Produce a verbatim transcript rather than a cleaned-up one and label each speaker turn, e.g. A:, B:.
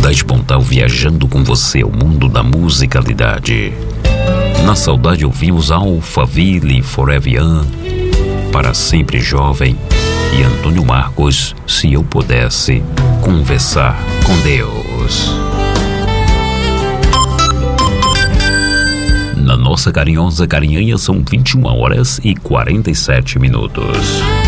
A: Ivete Pontal viajando com você ao mundo da musicalidade. Na saudade ouvimos Alphaville, Forever Young, Para Sempre Jovem, e Antônio Marcos, Se Eu Pudesse Conversar com Deus. Na nossa carinhosa carinhanha são vinte e uma horas e quarenta e sete minutos.